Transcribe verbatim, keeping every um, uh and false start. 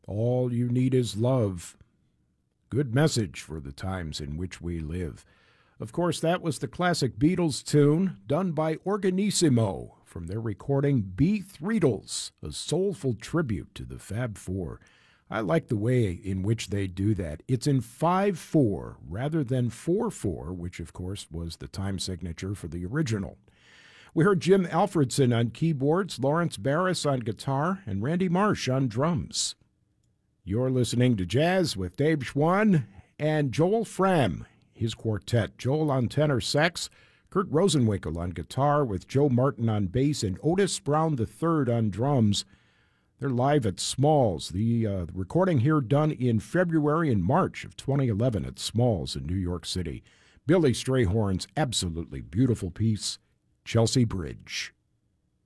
All you need is love. Good message for the times in which we live. Of course, that was the classic Beatles tune done by Organissimo from their recording Beathreedles, a soulful tribute to the Fab Four. I like the way in which they do that. It's in five four rather than four four, which of course was the time signature for the original. We heard Jim Alfredson on keyboards, Lawrence Barris on guitar, and Randy Marsh on drums. You're listening to Jazz with Dave Schwann and Joel Fram, his quartet. Joel on tenor sax, Kurt Rosenwinkel on guitar with Joe Martin on bass, and Otis Brown the third on drums. They're live at Smalls. The, uh, the recording here done in February and March of twenty eleven at Smalls in New York City. Billy Strayhorn's absolutely beautiful piece, Chelsea Bridge.